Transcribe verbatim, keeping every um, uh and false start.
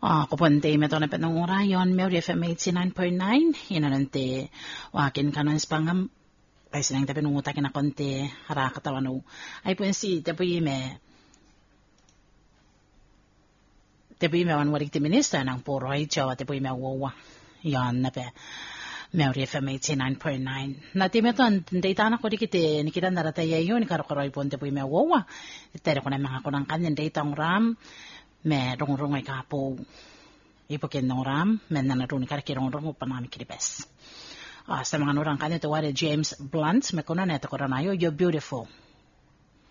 Ah, kupunti meto na penong rayon, Mary F M eighty-nine point nine, inanante, wakin kanon spangam, ay sinang tabi nung utakin na konti, harakatawan o, ay po si, tabi me, tabi me wanwarik ti minister ng puro ay chawa, tabi me wawa, yan na pe, Mary F M eighty-nine point nine. Nati meto, data na ko di kiti, nikita narataya yun, karokaroy po, tabi me wawa, itero ko na mga kunang kanyan, data ang ram, me rong-rong ay kapo ipokin ng ram men na naruni kar kirong-rong upan namin kiribes. Ah, sa mga nurang kanito wari James Blunt me kuno neto ko ranayo, you're beautiful.